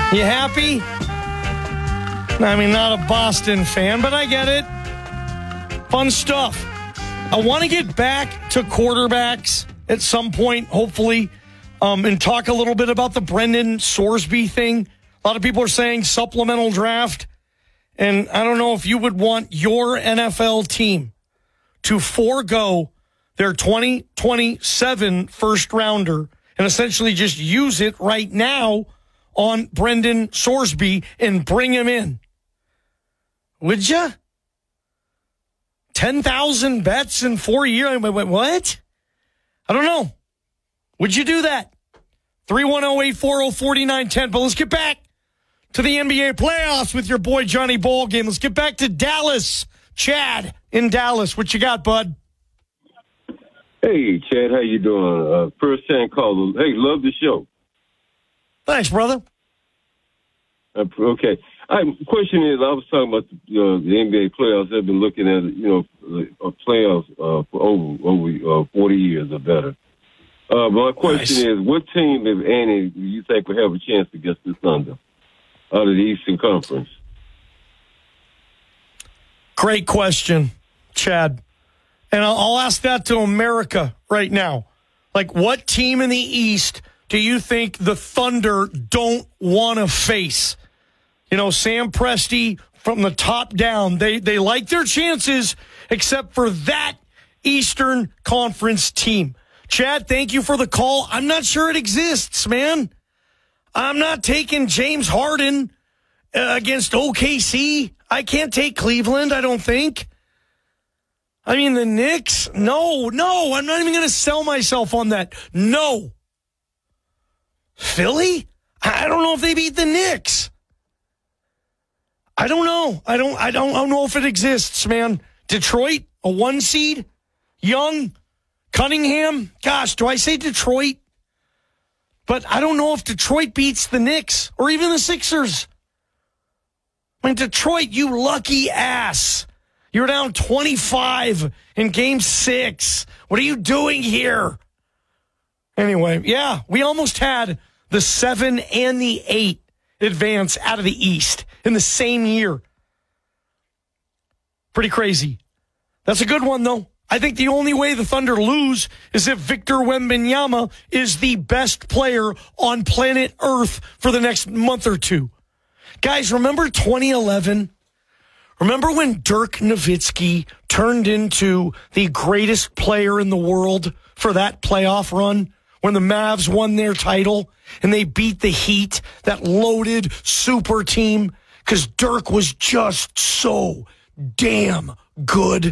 You happy? I mean, not a Boston fan, but I get it. Fun stuff. I want to get back to quarterbacks at some point, hopefully, and talk a little bit about the Brendan Sorsby thing. A lot of people are saying supplemental draft, and I don't know if you would want your NFL team to forego their 2027 first rounder and essentially just use it right now on Brendan Sorsby and bring him in. Would you? 10,000 bets in 4 years? Wait, what? I don't know. Would you do that? 310-840-4910. But let's get back to the NBA playoffs with your boy Johnny Ballgame. Let's get back to Dallas. Chad in Dallas. What you got, bud? Hey, Chad. How you doing? First time caller. Hey, love the show. Thanks, brother. Okay. Question is, I was talking about the NBA playoffs. I've been looking at playoffs for over 40 years or better. My question is, what team, if any, do you think will have a chance against the Thunder out of the Eastern Conference? Great question, Chad. And I'll ask that to America right now. Like, what team in the East do you think the Thunder don't want to face? You know, Sam Presti from the top down, they like their chances except for that Eastern Conference team. Chad, thank you for the call. I'm not sure it exists, man. I'm not taking James Harden against OKC. I can't take Cleveland, I don't think. I mean, the Knicks? No, I'm not even going to sell myself on that. No. Philly? I don't know if they beat the Knicks. I don't know. I don't know if it exists, man. Detroit, a 1 seed? Young? Cunningham? Gosh, do I say Detroit? But I don't know if Detroit beats the Knicks or even the Sixers. I mean, Detroit, you lucky ass. You're down 25 in Game 6. What are you doing here? Anyway, yeah, we almost had the 7 and the 8 advance out of the East in the same year. Pretty crazy. That's a good one, though. I think the only way the Thunder lose is if Victor Wembanyama is the best player on planet Earth for the next month or two. Guys, remember 2011? Remember when Dirk Nowitzki turned into the greatest player in the world for that playoff run? When the Mavs won their title and they beat the Heat, that loaded super team, because Dirk was just so damn good.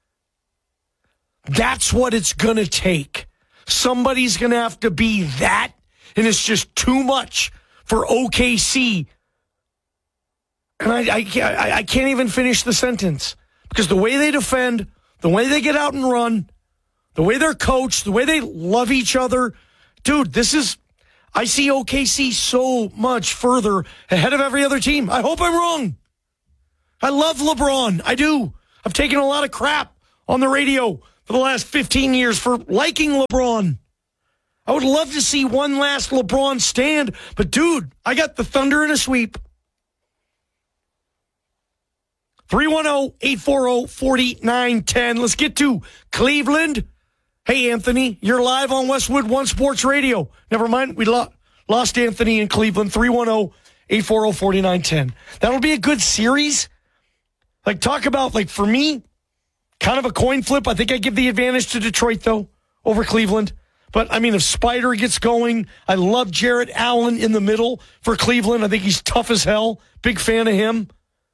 That's what it's going to take. Somebody's going to have to be that, and it's just too much for OKC. And I can't even finish the sentence, because the way they defend, the way they get out and run, the way they're coached, the way they love each other, dude, I see OKC so much further ahead of every other team. I hope I'm wrong. I love LeBron. I do. I've taken a lot of crap on the radio for the last 15 years for liking LeBron. I would love to see one last LeBron stand, but dude, I got the Thunder in a sweep. 310-840-4910. Let's get to Cleveland. Hey, Anthony, you're live on Westwood One Sports Radio. Never mind, we lost Anthony in Cleveland. 310-840-4910. That'll be a good series. Like, talk about, like, for me, kind of a coin flip. I think I give the advantage to Detroit, though, over Cleveland. But, I mean, if Spider gets going, I love Jarrett Allen in the middle for Cleveland. I think he's tough as hell. Big fan of him.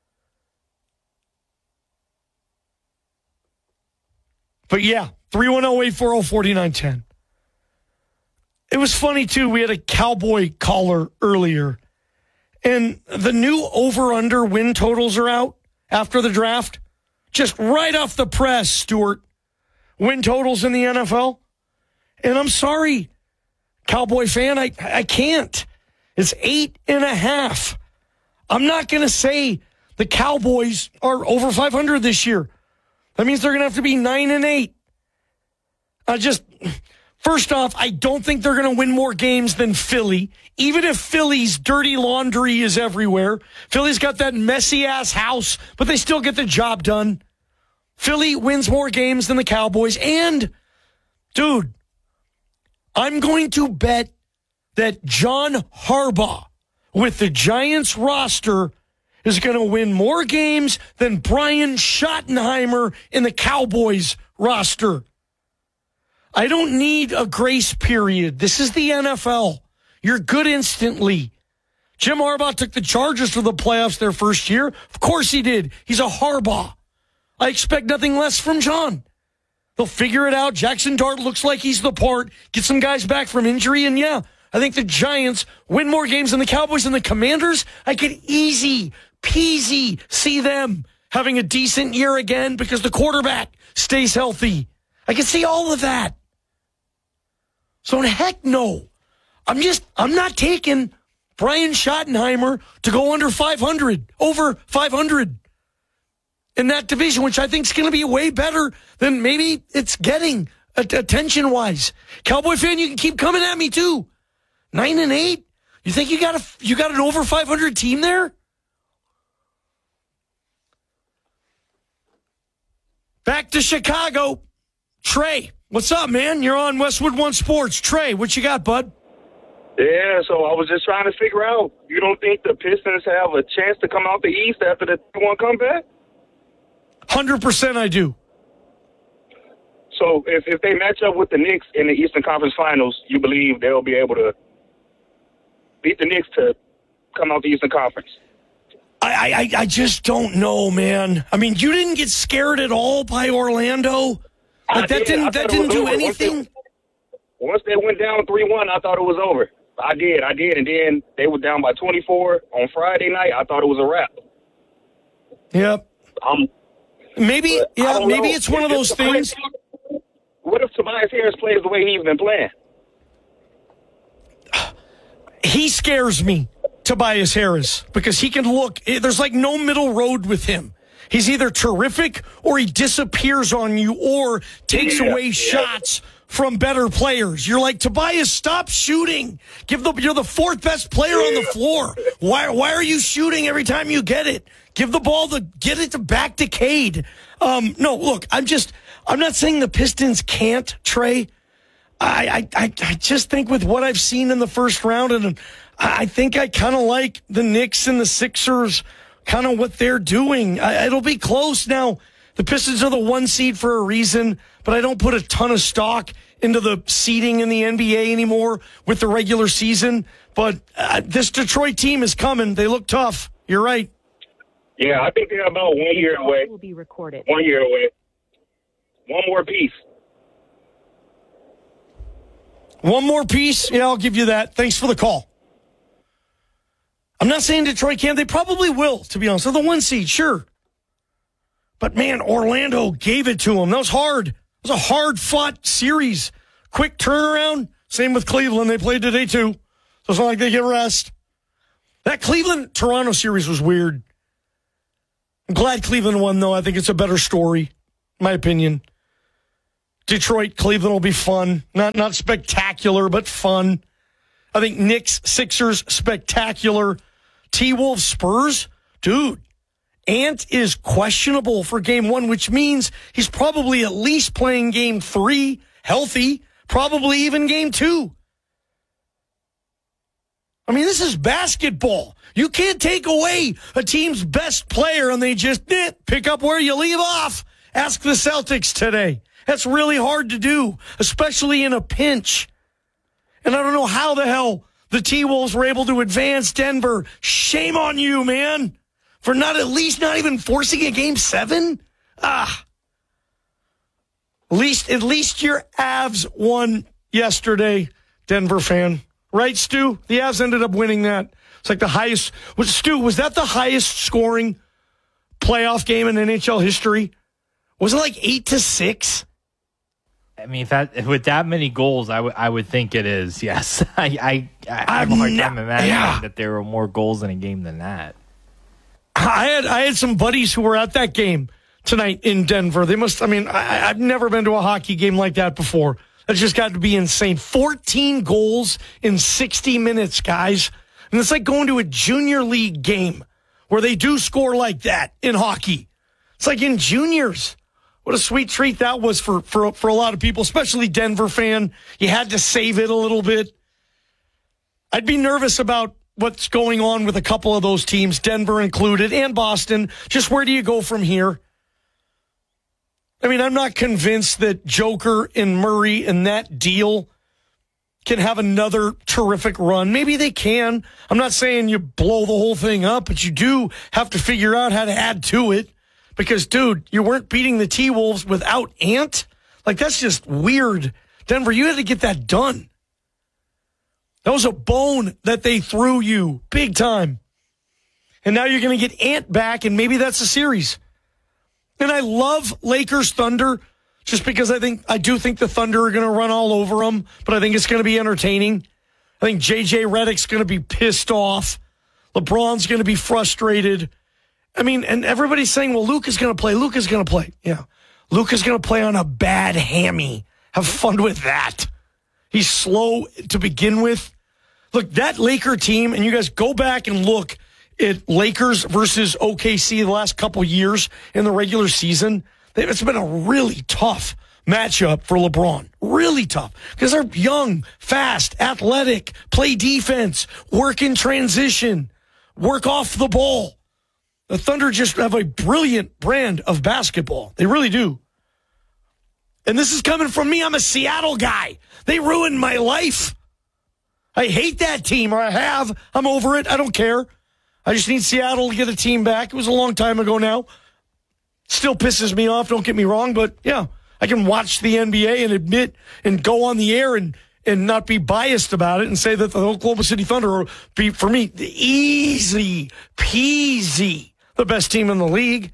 But, yeah, 310-840-4910. It was funny, too. We had a Cowboy caller earlier. And the new over-under win totals are out after the draft. Just right off the press, Stuart. Win totals in the NFL. And I'm sorry, Cowboy fan, I can't. It's 8.5. I'm not going to say the Cowboys are over 500 this year. That means they're going to have to be 9-8. First off, I don't think they're going to win more games than Philly, even if Philly's dirty laundry is everywhere. Philly's got that messy-ass house, but they still get the job done. Philly wins more games than the Cowboys. And, dude, I'm going to bet that John Harbaugh with the Giants roster is going to win more games than Brian Schottenheimer in the Cowboys roster. I don't need a grace period. This is the NFL. You're good instantly. Jim Harbaugh took the Chargers to the playoffs their first year. Of course he did. He's a Harbaugh. I expect nothing less from John. They'll figure it out. Jackson Dart looks like he's the part. Get some guys back from injury. And yeah, I think the Giants win more games than the Cowboys and the Commanders. I could easy peasy see them having a decent year again because the quarterback stays healthy. I can see all of that. So heck no. I'm not taking Brian Schottenheimer to go over 500 in that division, which I think is going to be way better than maybe it's getting attention-wise. Cowboy fan, you can keep coming at me too. 9-8? You think you got an over 500 team there? Back to Chicago. Trey, what's up, man? You're on Westwood One Sports. Trey, what you got, bud? Yeah, so I was just trying to figure out, you don't think the Pistons have a chance to come out the East after the 3-1 comeback? 100% I do. So if they match up with the Knicks in the Eastern Conference Finals, you believe they'll be able to beat the Knicks to come out the Eastern Conference? I just don't know, man. I mean, you didn't get scared at all by Orlando? Like that didn't do anything? Once they went down 3-1, I thought it was over. I did. And then they were down by 24 on Friday night. I thought it was a wrap. Yep. Maybe it's one of those things. What if Tobias Harris plays the way he's been playing? He scares me, Tobias Harris, because he can look. There's like no middle road with him. He's either terrific or he disappears on you or takes away shots from better players. You're like, Tobias, stop shooting. You're the fourth best player on the floor. Why are you shooting every time you get it? Give the ball get it back to Cade. No, look, I'm not saying the Pistons can't, Trey. I just think with what I've seen in the first round, and I think I kind of like the Knicks and the Sixers, kind of what they're doing. It'll be close. Now, the Pistons are the 1 seed for a reason, but I don't put a ton of stock into the seeding in the NBA anymore with the regular season. But this Detroit team is coming. They look tough. You're right. Yeah, I think they're about 1 year away. Will be recorded. 1 year away. One more piece. One more piece? Yeah, I'll give you that. Thanks for the call. I'm not saying Detroit can't. They probably will, to be honest. They're the 1 seed, sure. But, man, Orlando gave it to them. That was hard. It was a hard-fought series. Quick turnaround. Same with Cleveland. They played today, too. So it's not like they get rest. That Cleveland-Toronto series was weird. I'm glad Cleveland won, though. I think it's a better story, in my opinion. Detroit-Cleveland will be fun. Not spectacular, but fun. I think Knicks, Sixers, spectacular. T-Wolves, Spurs, dude. Ant is questionable for game 1, which means he's probably at least playing game 3, healthy, probably even game 2. I mean, this is basketball. You can't take away a team's best player and they just pick up where you leave off. Ask the Celtics today. That's really hard to do, especially in a pinch. And I don't know how the hell the T-Wolves were able to advance Denver. Shame on you, man. For not even forcing a game 7? At least your Avs won yesterday, Denver fan. Right, Stu? The Avs ended up winning that. It's like the highest. Was that the highest scoring playoff game in NHL history? Was it like 8-6? I mean, with that many goals, I would think it is, yes. I have a hard time imagining that there were more goals in a game than that. I had some buddies who were at that game tonight in Denver. I've never been to a hockey game like that before. That's just got to be insane. 14 goals in 60 minutes, guys. And it's like going to a junior league game where they do score like that in hockey. It's like in juniors. What a sweet treat that was for a lot of people, especially Denver fan. You had to save it a little bit. I'd be nervous about what's going on with a couple of those teams, Denver included, and Boston. Just where do you go from here? I mean, I'm not convinced that Joker and Murray and that deal can have another terrific run. Maybe they can. I'm not saying you blow the whole thing up, but you do have to figure out how to add to it. Because, dude, you weren't beating the T-Wolves without Ant. Like, that's just weird. Denver, you had to get that done. That was a bone that they threw you big time. And now you're going to get Ant back, and maybe that's a series. And I love Lakers Thunder just because I do think the Thunder are going to run all over them, but I think it's going to be entertaining. I think J.J. Redick's going to be pissed off. LeBron's going to be frustrated. I mean, and everybody's saying, well, Luka's going to play. Luka's going to play. Yeah. Luka's going to play on a bad hammy. Have fun with that. He's slow to begin with. Look, that Laker team, and you guys go back and look at Lakers versus OKC the last couple years in the regular season. It's been a really tough matchup for LeBron. Really tough. Because they're young, fast, athletic, play defense, work in transition, work off the ball. The Thunder just have a brilliant brand of basketball. They really do. And this is coming from me. I'm a Seattle guy. They ruined my life. I hate that team, or I have. I'm over it. I don't care. I just need Seattle to get a team back. It was a long time ago now. Still pisses me off, don't get me wrong, but yeah, I can watch the NBA and admit and go on the air and not be biased about it and say that the Oklahoma City Thunder will be, for me, the easy peasy, the best team in the league.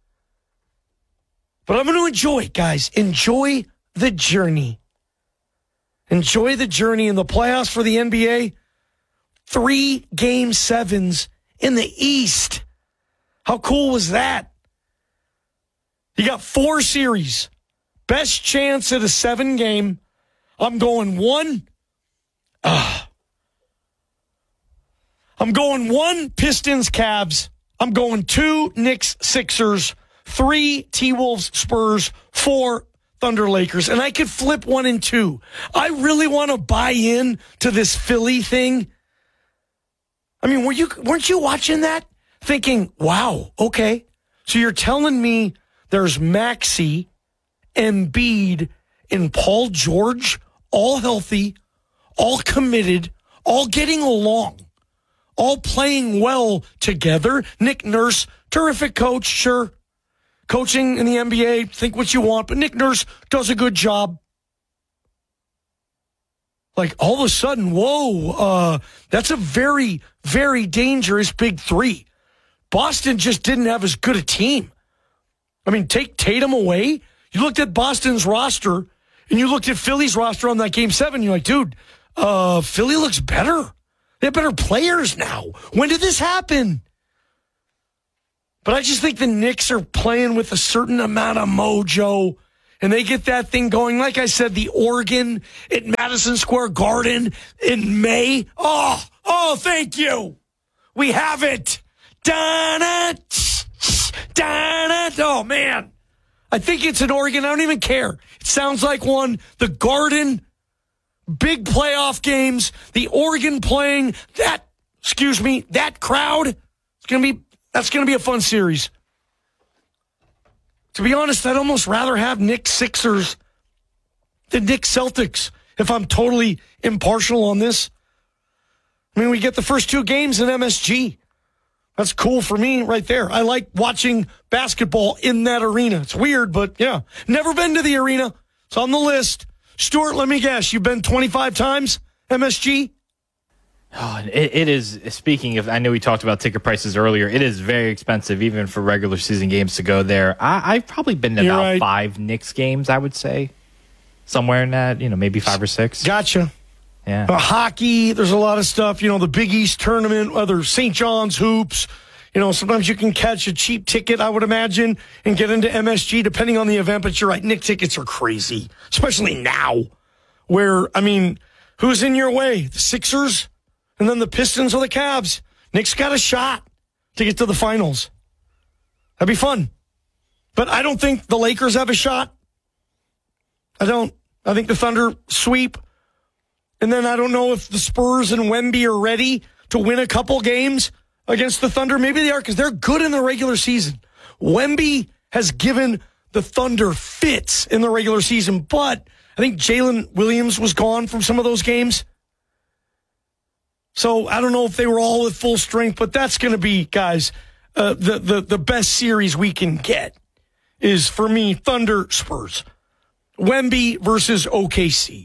But I'm going to enjoy it, guys. Enjoy the journey. Enjoy the journey in the playoffs for the NBA. 3 Game 7s in the East. How cool was that? You got 4 series. Best chance at a 7-game. I'm going 1. I'm going 1 Pistons Cavs. I'm going 2 Knicks Sixers. 3 T-Wolves Spurs. 4 Thunder Lakers. And I could flip 1 and 2. I really want to buy in to this Philly thing. I mean, weren't you watching that? Thinking, wow, okay. So you're telling me there's Maxey, Embiid, and Paul George, all healthy, all committed, all getting along, all playing well together. Nick Nurse, terrific coach, sure. Coaching in the NBA, think what you want, but Nick Nurse does a good job. Like, all of a sudden, whoa, that's a very, very dangerous big 3. Boston just didn't have as good a team. I mean, take Tatum away. You looked at Boston's roster, and you looked at Philly's roster on that Game 7, you're like, dude, Philly looks better. They have better players now. When did this happen? But I just think the Knicks are playing with a certain amount of mojo, and they get that thing going. Like I said, the Oregon at Madison Square Garden in May. Oh, thank you. We have it. Da-da, da-da. Oh, man. I think it's in Oregon. I don't even care. It sounds like one. The Garden, big playoff games. The Oregon playing that crowd. That's going to be a fun series. To be honest, I'd almost rather have Knicks Sixers than Knicks Celtics if I'm totally impartial on this. I mean, we get the first 2 games in MSG. That's cool for me right there. I like watching basketball in that arena. It's weird, but yeah. Never been to the arena. It's on the list. Stuart, let me guess. You've been 25 times, MSG? Oh, it is, speaking of, I know we talked about ticket prices earlier, it is very expensive even for regular season games to go there. I've probably been to about 5 Knicks games, I would say. Somewhere in that, maybe 5 or 6. Gotcha. Yeah. Hockey, there's a lot of stuff, the Big East tournament, other St. John's hoops. Sometimes you can catch a cheap ticket, I would imagine, and get into MSG depending on the event. But you're right, Knicks tickets are crazy, especially now. where, I mean, who's in your way? The Sixers and then the Pistons or the Cavs. Knicks got a shot to get to the finals. That'd be fun. But I don't think the Lakers have a shot. I don't. I think the Thunder sweep. And then I don't know if the Spurs and Wemby are ready to win a couple games against the Thunder. Maybe they are because they're good in the regular season. Wemby has given the Thunder fits in the regular season, but I think Jalen Williams was gone from some of those games. So I don't know if they were all at full strength, but that's going to be, guys, the best series we can get is, for me, Thunder Spurs. Wemby versus OKC.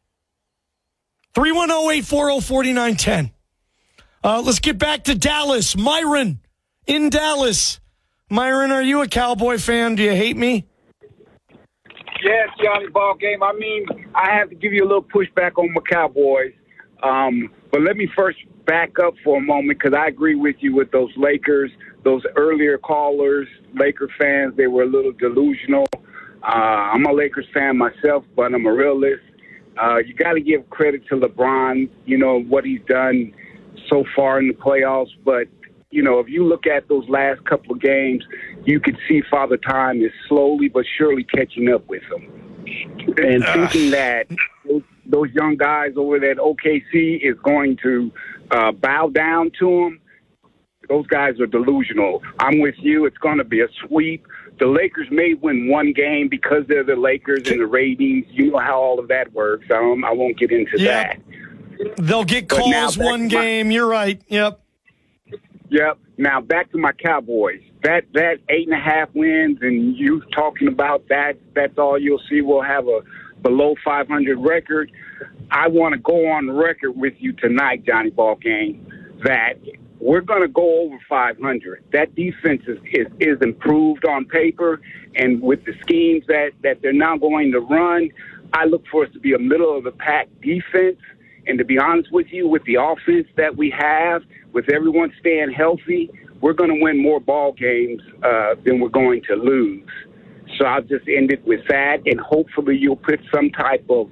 310-840-4910. Let's get back to Dallas. Myron in Dallas. Myron, are you a Cowboy fan? Do you hate me? Yes, Johnny Ballgame. I mean, I have to give you a little pushback on my Cowboys. But let me first back up for a moment because I agree with you with those Lakers, those earlier callers, Laker fans. They were a little delusional. I'm a Lakers fan myself, but I'm a realist. You got to give credit to LeBron, you know, what he's done so far in the playoffs. But, you know, if you look at those last couple of games, you could see Father Time is slowly but surely catching up with him. And thinking that those young guys over at OKC is going to bow down to him, those guys are delusional. I'm with you. It's going to be a sweep. The Lakers may win one game because they're the Lakers and the ratings. You know how all of that works. I won't get into that. They'll get calls one game. You're right. Yep. Now back to my Cowboys. That 8.5 wins, and you talking about that's all you'll see. We'll have a below 500 record. I want to go on record with you tonight, Johnny Ballgame, that we're going to go over 500. That defense is improved on paper, and with the schemes that they're now going to run, I look for us to be a middle-of-the-pack defense. And to be honest with you, with the offense that we have, with everyone staying healthy, we're going to win more ball games than we're going to lose. So I'll just end it with that, and hopefully you'll put some type of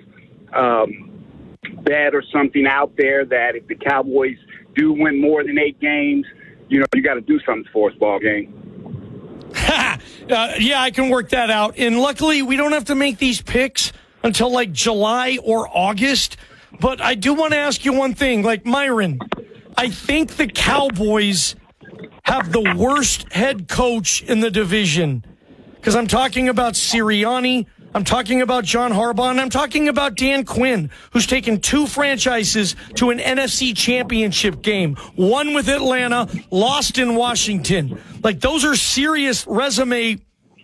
bet or something out there that if the Cowboys do win more than 8 games, you know, you got to do something for us, ball game. Yeah, I can work that out. And luckily, we don't have to make these picks until like July or August. But I do want to ask you one thing. Like, Myron, I think the Cowboys have the worst head coach in the division. Because I'm talking about Sirianni, I'm talking about John Harbaugh, and I'm talking about Dan Quinn, who's taken 2 franchises to an NFC championship game. One with Atlanta, lost in Washington. Like, those are serious resume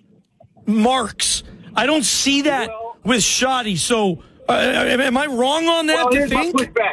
marks. I don't see that with Shoddy. So, am I wrong on that to think?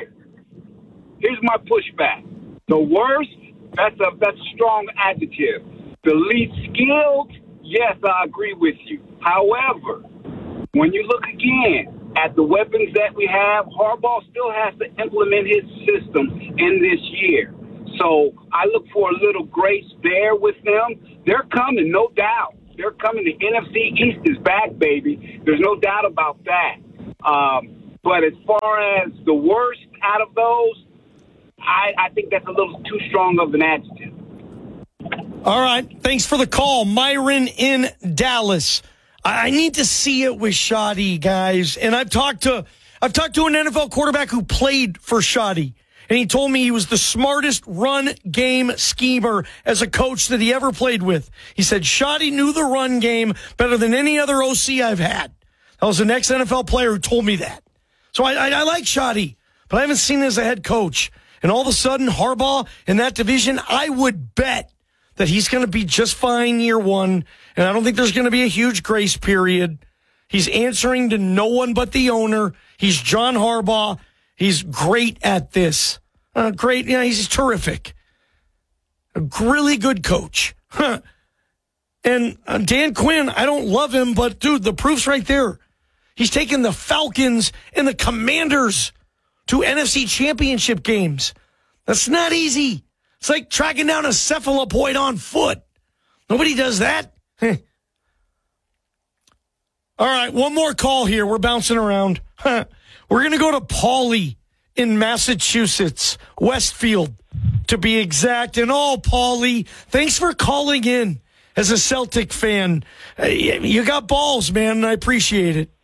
Here's my pushback. The worst, that's a strong adjective. The least skilled, yes, I agree with you. However, when you look again at the weapons that we have, Harbaugh still has to implement his system in this year. So I look for a little grace there with them. They're coming, no doubt. They're coming. The NFC East is back, baby. There's no doubt about that. But as far as the worst out of those, I think that's a little too strong of an adjective. All right. Thanks for the call. Myron in Dallas. I need to see it with Shoddy, guys. And I've talked to an NFL quarterback who played for Shoddy. And he told me he was the smartest run game schemer as a coach that he ever played with. He said Shoddy knew the run game better than any other OC I've had. That was an ex-NFL player who told me that. So I like Shoddy, but I haven't seen him as a head coach. And all of a sudden, Harbaugh in that division, I would bet that he's going to be just fine year one. And I don't think there's going to be a huge grace period. He's answering to no one but the owner. He's John Harbaugh. He's great at this. Great. Yeah, he's terrific. A really good coach. And Dan Quinn, I don't love him, but dude, the proof's right there. He's taken the Falcons and the Commanders to NFC championship games. That's not easy. It's like tracking down a cephalopoid on foot. Nobody does that. All right, one more call here. We're bouncing around. We're We're going to go to Paulie in Massachusetts, Westfield, to be exact. And Paulie, thanks for calling in as a Celtic fan. You got balls, man, and I appreciate it.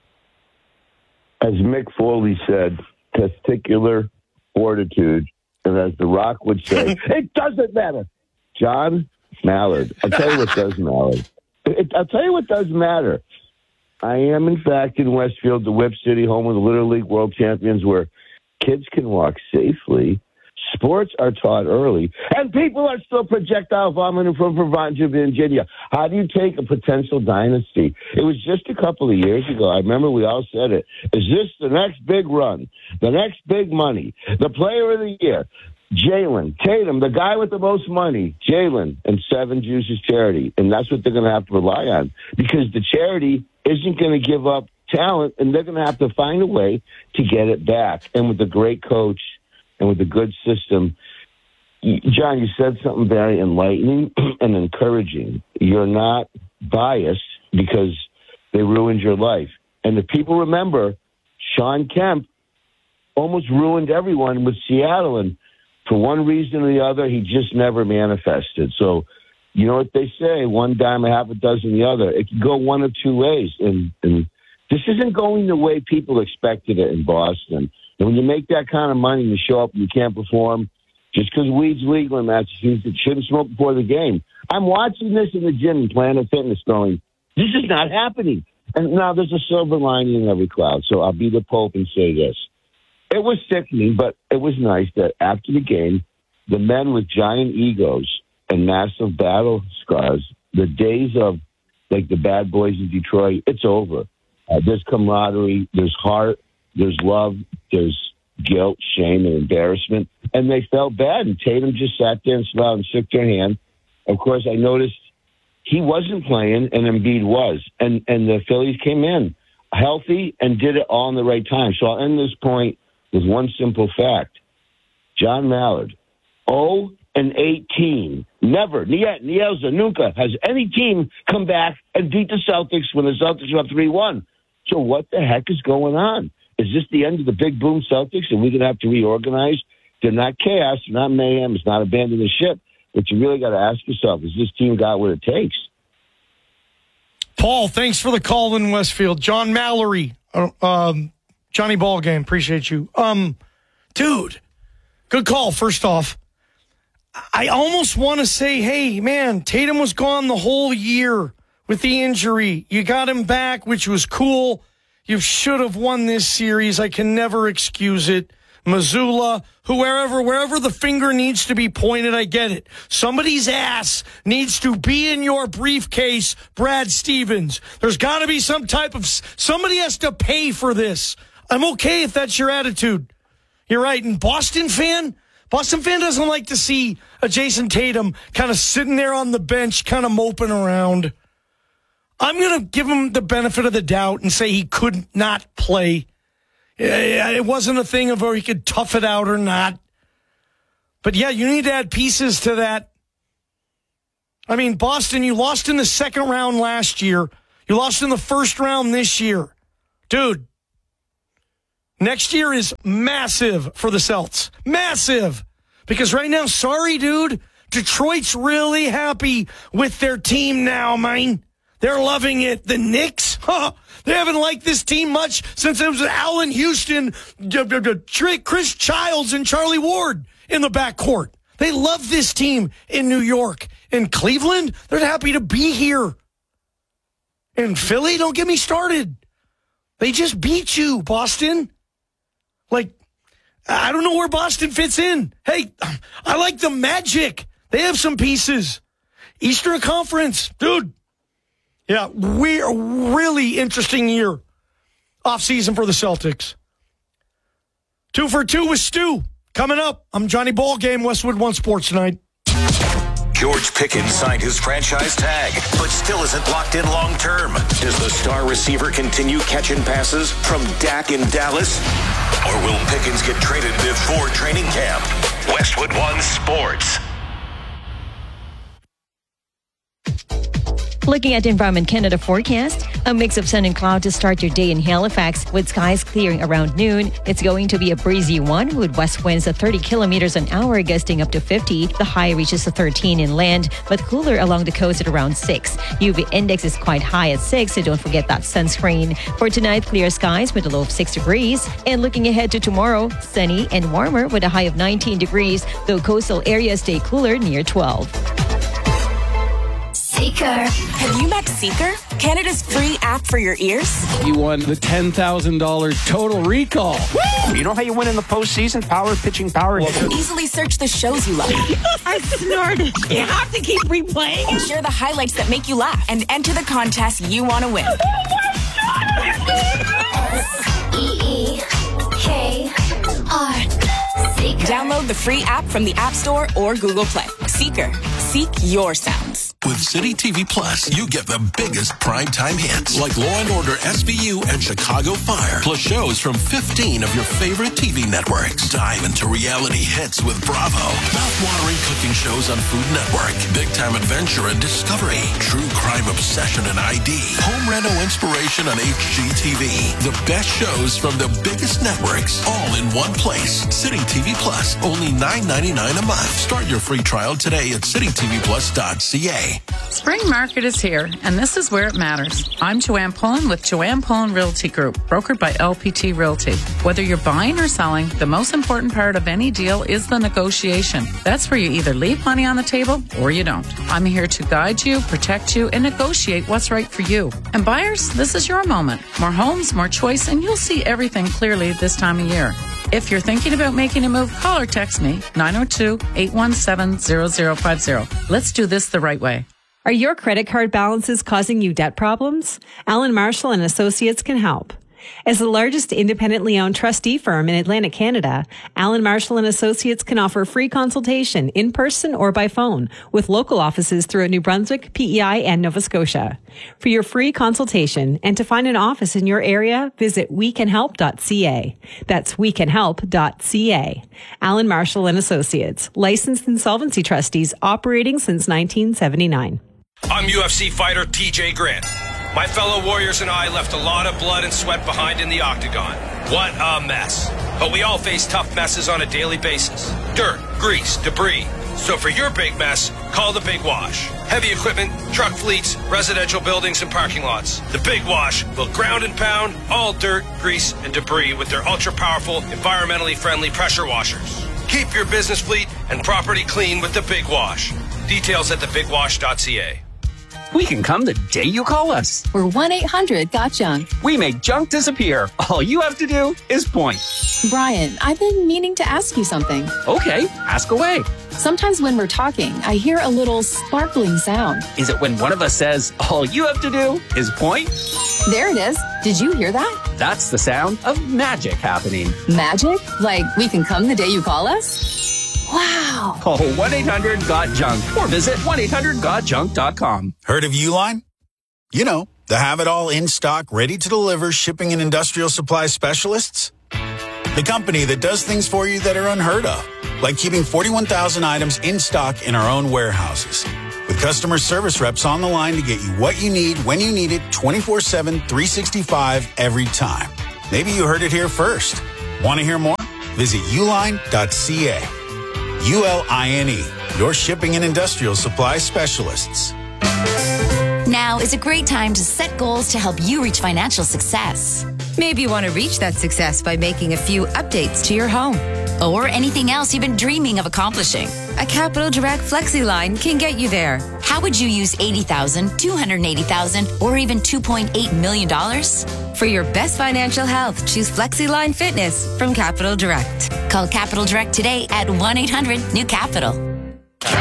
As Mick Foley said, testicular fortitude. And as The Rock would say, it doesn't matter. John Mallard. I'll tell you what does matter. I'll tell you what does matter. I am, in fact, in Westfield, the Whip City, home of the Little League World Champions, where kids can walk safely, sports are taught early, and people are still projectile vomiting from Vermont to Virginia. How do you take a potential dynasty? It was just a couple of years ago. I remember we all said it. Is this the next big run? The next big money? The player of the year? Jalen, Tatum, the guy with the most money, Jalen, and Seven Juices charity. And that's what they're going to have to rely on, because the charity isn't going to give up talent, and they're going to have to find a way to get it back. And with a great coach and with a good system, John, you said something very enlightening and encouraging. You're not biased because they ruined your life. And if people remember, Sean Kemp almost ruined everyone with Seattle, and for one reason or the other, he just never manifested. So, you know what they say, one dime, a half a dozen the other. It can go one of two ways. And this isn't going the way people expected it in Boston. And when you make that kind of money and you show up and you can't perform, just because weed's legal in Massachusetts, it shouldn't smoke before the game. I'm watching this in the gym in Planet Fitness going, this is not happening. And now there's a silver lining in every cloud. So I'll be the Pope and say this. It was sickening, but it was nice that after the game, the men with giant egos and massive battle scars, the days of like the bad boys in Detroit, it's over. There's camaraderie, there's heart, there's love, there's guilt, shame, and embarrassment. And they felt bad, and Tatum just sat there and smiled and shook their hand. Of course, I noticed he wasn't playing, and Embiid was. And the Phillies came in healthy and did it all in the right time. So I'll end this point with one simple fact. John Mallard, 0-18. Never, Nielza, nunca has any team come back and beat the Celtics when the Celtics were up 3-1. So what the heck is going on? Is this the end of the big boom Celtics and we're going to have to reorganize? They're not chaos. They're not mayhem. It's not abandoning the ship. But you really got to ask yourself, has this team got what it takes? Paul, thanks for the call in Westfield. John Mallory, Johnny Ballgame, appreciate you. Dude, good call, first off. I almost want to say, hey, man, Tatum was gone the whole year with the injury. You got him back, which was cool. You should have won this series. I can never excuse it. Missoula, wherever the finger needs to be pointed, I get it. Somebody's ass needs to be in your briefcase, Brad Stevens. There's got to be some type of, somebody has to pay for this. I'm okay if that's your attitude. You're right. And Boston fan doesn't like to see a Jason Tatum kind of sitting there on the bench, kind of moping around. I'm going to give him the benefit of the doubt and say he could not play. It wasn't a thing of where he could tough it out or not. But yeah, you need to add pieces to that. I mean, Boston, you lost in the second round last year. You lost in the first round this year. Dude, next year is massive for the Celts. Massive. Because right now, sorry, dude, Detroit's really happy with their team now, man. They're loving it. The Knicks, they haven't liked this team much since it was Allen Houston, Chris Childs, and Charlie Ward in the backcourt. They love this team in New York. In Cleveland, they're happy to be here. In Philly, don't get me started. They just beat you, Boston. Like, I don't know where Boston fits in. Hey, I like the Magic. They have some pieces. Eastern Conference, dude. Yeah, we're really interesting year off season for the Celtics. 2 for 2 with Stu. Coming up, I'm Johnny Ballgame, Westwood One Sports Tonight. George Pickens signed his franchise tag, but still isn't locked in long term. Does the star receiver continue catching passes from Dak in Dallas? Or will Pickens get traded before training camp? Westwood One Sports. Looking at Environment Canada forecast, a mix of sun and cloud to start your day in Halifax with skies clearing around noon. It's going to be a breezy one with west winds at 30 kilometers an hour gusting up to 50. The high reaches to 13 inland, but cooler along the coast at around 6. UV index is quite high at 6, so don't forget that sunscreen. For tonight, clear skies with a low of 6 degrees. And looking ahead to tomorrow, sunny and warmer with a high of 19 degrees, though coastal areas stay cooler near 12. Seeker. Have you met Seeker? Canada's free app for your ears? You won the $10,000 total recall. Woo! You know how you win in the postseason? Power pitching power. Easily search the shows you love. I snorted. You have to keep replaying. Share the highlights that make you laugh and enter the contest you want to win. Oh my God! Seeker. Download the free app from the App Store or Google Play. Seeker. Seek your sounds. With City TV Plus, you get the biggest primetime hits like Law & Order SVU and Chicago Fire, plus shows from 15 of your favorite TV networks. Dive into reality hits with Bravo, mouth-watering cooking shows on Food Network, Big Time Adventure and Discovery, True Crime Obsession and ID, Home Reno Inspiration on HGTV. The best shows from the biggest networks, all in one place. City TV Plus, only $9.99 a month. Start your free trial today at citytvplus.ca. Spring Market is here, and this is where it matters. I'm Joanne Pullen with Joanne Pullen Realty Group, brokered by LPT Realty. Whether you're buying or selling, the most important part of any deal is the negotiation. That's where you either leave money on the table or you don't. I'm here to guide you, protect you, and negotiate what's right for you. And buyers, this is your moment. More homes, more choice, and you'll see everything clearly this time of year. If you're thinking about making a move, call or text me, 902-817-0050. Let's do this the right way. Are your credit card balances causing you debt problems? Allen Marshall and Associates can help. As the largest independently owned trustee firm in Atlantic Canada, Allen Marshall and Associates can offer free consultation in person or by phone with local offices throughout New Brunswick, PEI, and Nova Scotia. For your free consultation and to find an office in your area, visit wecanhelp.ca. That's wecanhelp.ca. Allen Marshall and Associates, licensed insolvency trustees operating since 1979. I'm UFC fighter TJ Grant. My fellow warriors and I left a lot of blood and sweat behind in the octagon. What a mess. But we all face tough messes on a daily basis. Dirt, grease, debris. So for your big mess, call the Big Wash. Heavy equipment, truck fleets, residential buildings, and parking lots. The Big Wash will ground and pound all dirt, grease, and debris with their ultra-powerful, environmentally friendly pressure washers. Keep your business fleet and property clean with the Big Wash. Details at thebigwash.ca. We can come the day you call us. We're 1-800-GOT-JUNK. We make junk disappear. All you have to do is point. Brian, I've been meaning to ask you something. Okay, ask away. Sometimes when we're talking, I hear a little sparkling sound. Is it when one of us says, all you have to do is point? There it is. Did you hear that? That's the sound of magic happening. Magic? Like we can come the day you call us? Wow. Call 1-800-GOT-JUNK or visit 1-800-GOT-JUNK.com. Heard of Uline? You know, the have-it-all in-stock, ready-to-deliver shipping and industrial supply specialists. The company that does things for you that are unheard of, like keeping 41,000 items in stock in our own warehouses. With customer service reps on the line to get you what you need, when you need it, 24/7, 365, every time. Maybe you heard it here first. Want to hear more? Visit uline.ca. ULINE, your shipping and industrial supply specialists. Now is a great time to set goals to help you reach financial success. Maybe you want to reach that success by making a few updates to your home. Or anything else you've been dreaming of accomplishing. A Capital Direct FlexiLine can get you there. How would you use $80,000, $280,000, or even $2.8 million? For your best financial health, choose FlexiLine Fitness from Capital Direct. Call Capital Direct today at 1-800-NEW-CAPITAL.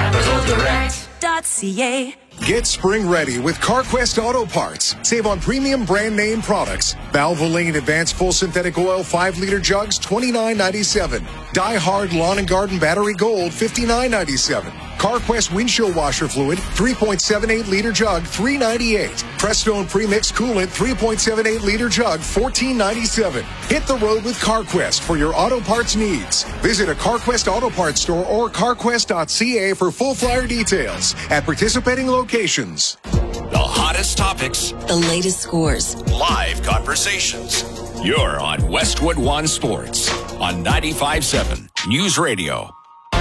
CapitalDirect.ca. Get spring ready with CarQuest Auto Parts. Save on premium brand name products. Valvoline Advanced Full Synthetic Oil 5-liter jugs, $29.97. Die Hard Lawn and Garden Battery Gold, $59.97. CarQuest Windshield Washer Fluid, 3.78-liter jug, $3.98. Prestone Premix Coolant, 3.78-liter jug, $14.97. Hit the road with CarQuest for your auto parts needs. Visit a CarQuest Auto Parts store or carquest.ca for full flyer details at participating locations. The hot hottest topics, the latest scores, live conversations. You're on Westwood One Sports on 95.7 News Radio.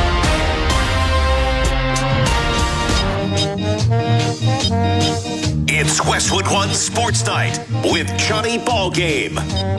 It's Westwood One Sports Night with Johnny Ballgame.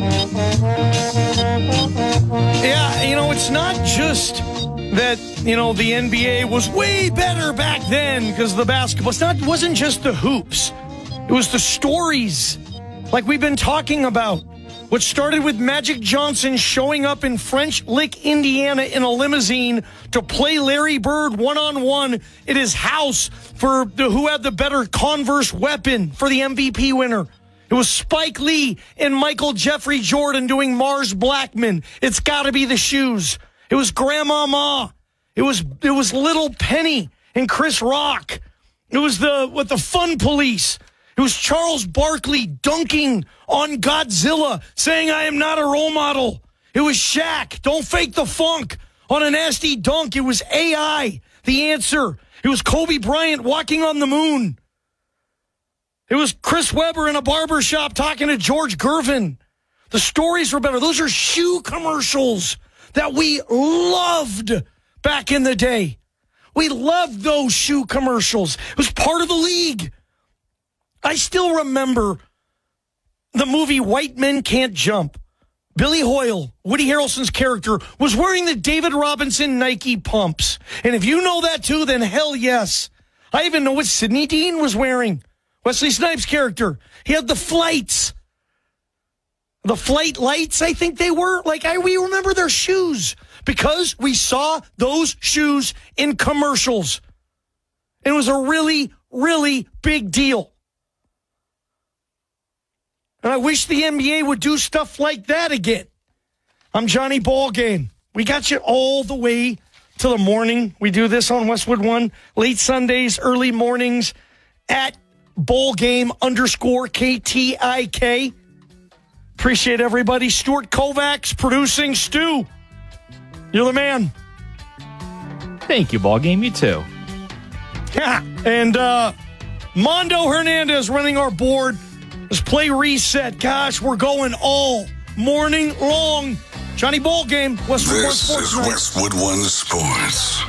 Yeah, it's not just that, the NBA was way better back then because the basketball. It wasn't just the hoops. It was the stories like we've been talking about. What started with Magic Johnson showing up in French Lick, Indiana in a limousine to play Larry Bird one-on-one at his house for who had the better Converse weapon for the MVP winner. It was Spike Lee and Michael Jeffrey Jordan doing Mars Blackman. It's got to be the shoes. It was Grandma Ma. It was Little Penny and Chris Rock. It was the Fun Police. It was Charles Barkley dunking on Godzilla, saying, I am not a role model. It was Shaq, don't fake the funk, on a nasty dunk. It was AI, the answer. It was Kobe Bryant walking on the moon. It was Chris Webber in a barbershop talking to George Gervin. The stories were better. Those are shoe commercials that we loved back in the day. We loved those shoe commercials. It was part of the league. I still remember the movie White Men Can't Jump. Billy Hoyle, Woody Harrelson's character, was wearing the David Robinson Nike pumps. And if you know that too, then hell yes. I even know what Sidney Dean was wearing. Wesley Snipes' character. He had the flights. The flight lights, I think they were. We remember their shoes because we saw those shoes in commercials. It was a really, really big deal. And I wish the NBA would do stuff like that again. I'm Johnny Ballgame. We got you all the way to the morning. We do this on Westwood One, late Sundays, early mornings, at Ballgame_KTIK. Appreciate everybody. Stuart Kovacs producing. Stu, you're the man. Thank you, Ballgame. You too. Yeah. And Mondo Hernandez running our board. Let's play reset. Gosh, we're going all morning long. Johnny Ballgame, Westwood One Sports. This is Westwood One Sports.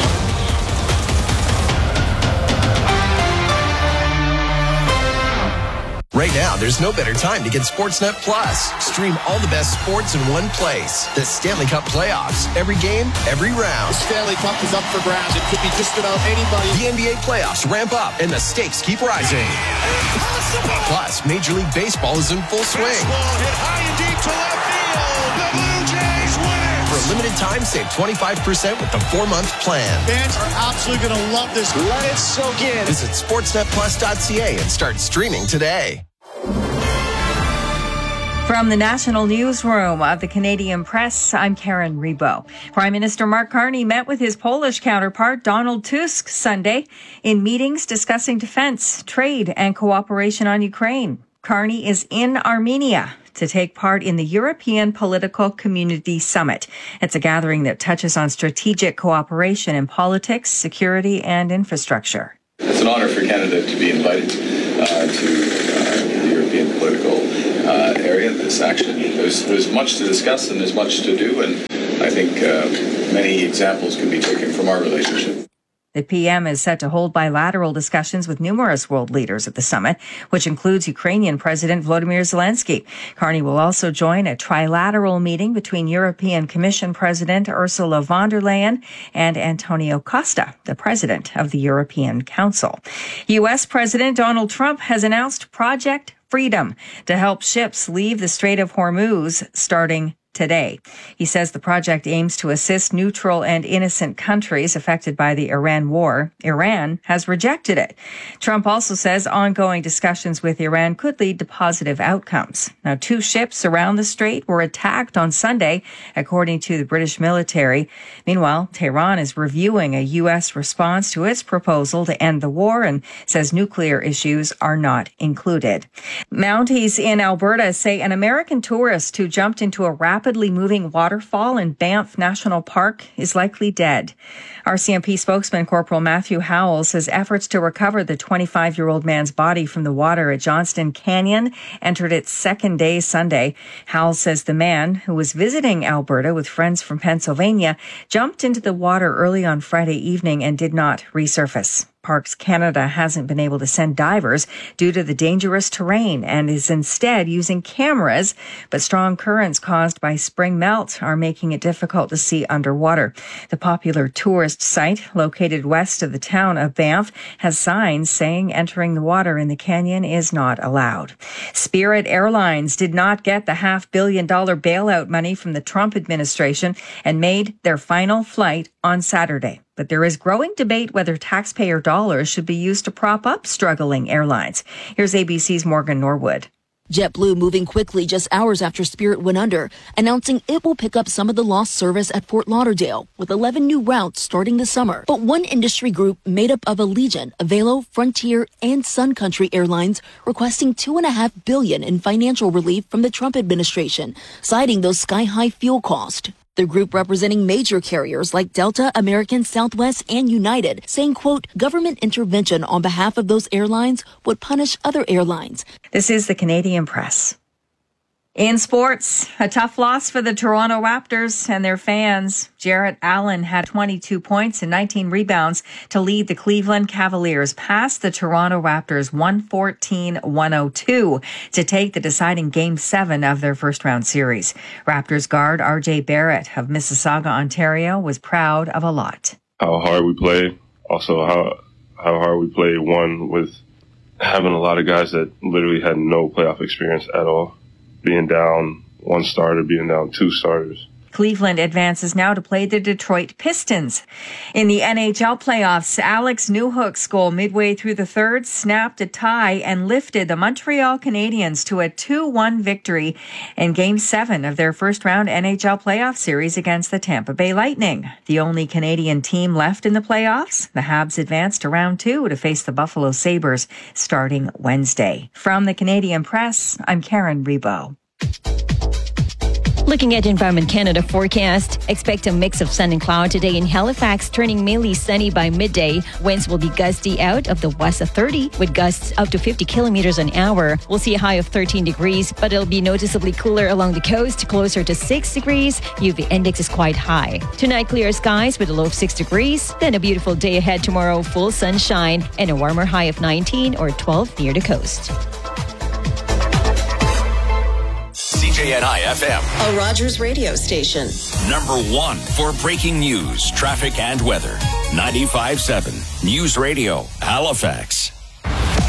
Right now, there's no better time to get Sportsnet Plus. Stream all the best sports in one place. The Stanley Cup playoffs. Every game, every round. The Stanley Cup is up for grabs. It could be just about anybody. The NBA playoffs ramp up, and the stakes keep rising. Impossible! Plus, Major League Baseball is in full swing. Baseball hit high and deep to left field. The Blue Jays win it! For a limited time, save 25% with the 4-month plan. Fans are absolutely going to love this. Let it soak in. Visit sportsnetplus.ca and start streaming today. From the National Newsroom of the Canadian Press, I'm Karen Rebo. Prime Minister Mark Carney met with his Polish counterpart Donald Tusk Sunday in meetings discussing defense, trade, and cooperation on Ukraine. Carney is in Armenia to take part in the European Political Community Summit. It's a gathering that touches on strategic cooperation in politics, security, and infrastructure. It's an honor for Canada to be invited to the European political area. This action, there's much to discuss and there's much to do, and I think many examples can be taken from our relationship. The PM is set to hold bilateral discussions with numerous world leaders at the summit, which includes Ukrainian President Volodymyr Zelensky. Carney will also join a trilateral meeting between European Commission President Ursula von der Leyen and Antonio Costa, the President of the European Council. U.S. President Donald Trump has announced Project Freedom to help ships leave the Strait of Hormuz starting today. He says the project aims to assist neutral and innocent countries affected by the Iran war. Iran has rejected it. Trump also says ongoing discussions with Iran could lead to positive outcomes. Now, 2 ships around the strait were attacked on Sunday, according to the British military. Meanwhile, Tehran is reviewing a U.S. response to its proposal to end the war and says nuclear issues are not included. Mounties in Alberta say an American tourist who jumped into a rapid rapidly moving waterfall in Banff National Park is likely dead. RCMP spokesman Corporal Matthew Howell says efforts to recover the 25-year-old man's body from the water at Johnston Canyon entered its second day Sunday. Howell says the man, who was visiting Alberta with friends from Pennsylvania, jumped into the water early on Friday evening and did not resurface. Parks Canada hasn't been able to send divers due to the dangerous terrain and is instead using cameras, but strong currents caused by spring melt are making it difficult to see underwater. The popular tourist site, located west of the town of Banff, has signs saying entering the water in the canyon is not allowed. Spirit Airlines did not get the $500 million bailout money from the Trump administration and made their final flight on Saturday. But there is growing debate whether taxpayer dollars should be used to prop up struggling airlines. Here's ABC's Morgan Norwood. JetBlue moving quickly just hours after Spirit went under, announcing it will pick up some of the lost service at Fort Lauderdale, with 11 new routes starting this summer. But one industry group made up of Allegiant, Avelo, Frontier, and Sun Country Airlines requesting $2.5 billion in financial relief from the Trump administration, citing those sky-high fuel costs. The group representing major carriers like Delta, American, Southwest, and United, saying, quote, government intervention on behalf of those airlines would punish other airlines. This is the Canadian Press. In sports, a tough loss for the Toronto Raptors and their fans. Jarrett Allen had 22 points and 19 rebounds to lead the Cleveland Cavaliers past the Toronto Raptors 114-102 to take the deciding Game 7 of their first-round series. Raptors guard R.J. Barrett of Mississauga, Ontario, was proud of a lot. How hard we play, also how hard we play, one, with having a lot of guys that literally had no playoff experience at all. Being down one starter, being down two starters. Cleveland advances now to play the Detroit Pistons. In the NHL playoffs, Alex Newhook's goal midway through the third snapped a tie and lifted the Montreal Canadiens to a 2-1 victory in Game 7 of their first-round NHL playoff series against the Tampa Bay Lightning. The only Canadian team left in the playoffs, the Habs advanced to round 2 to face the Buffalo Sabres starting Wednesday. From the Canadian Press, I'm Karen Rebo. Looking at Environment Canada forecast, expect a mix of sun and cloud today in Halifax, turning mainly sunny by midday. Winds will be gusty out of the west of 30, with gusts up to 50 kilometers an hour. We'll see a high of 13 degrees, but it'll be noticeably cooler along the coast, closer to 6 degrees. UV index is quite high. Tonight, clear skies with a low of 6 degrees. Then a beautiful day ahead tomorrow, full sunshine, and a warmer high of 19 or 12 near the coast. CJNI FM, a Rogers radio station. Number 1 for breaking news, traffic, and weather. 95.7 News Radio, Halifax.